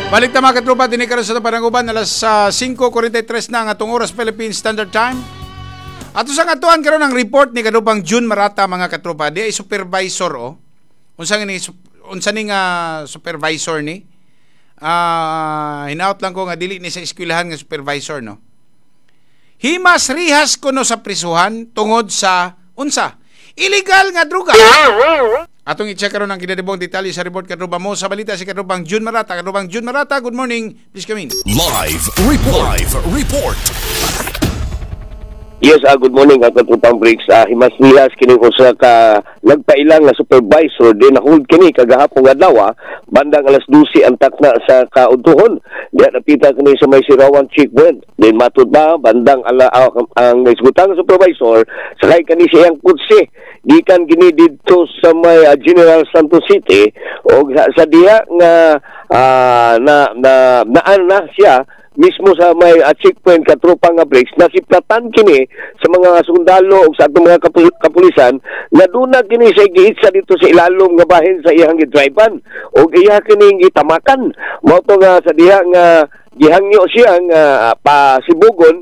Balik na mga katropa, dinikaroon sa pananguban, alas 5:43 na ang atong oras Philippine Standard Time. Ato sa katuan karon ang report ni kadupang June Marata mga katropa, di ay supervisor Unsa ni nga supervisor ni? Hinaut lang ko nga dili ni sa eskwelahan nga supervisor no. Himas rihas kuno sa prisuhan tungod sa unsa? Illegal nga droga. Atong i-check karon ang kinadibong detalye sa report kadruba mo sa balita si kadrubang June Marata. Kadrubang June Marata, good morning. Please come in. Live report. Yes, good morning katutupang Briggs. Himas-hilas kini ko sa nagpailang nga supervisor din hold kini kagahapon nga adlaw bandang alas 12 ang takna sa kaudtuhon. Diya napita kini sa may Sirawan Checkpoint. Din matud ba bandang ang naisgutang supervisor sakay kani siyang kutsi gikan kini didto sa may General Santos City o sa diha nga na siya mismo sa may checkpoint katropa nga breaks nasiplatan kini sa mga sundalo o sa atong mga kapulisan na duna kini sa gihitsa dito sa ilalom nga bahin sa iyang gidrivean o iya kini gitamakan mo to nga sa diha nga gihangyo siya nga pasibugon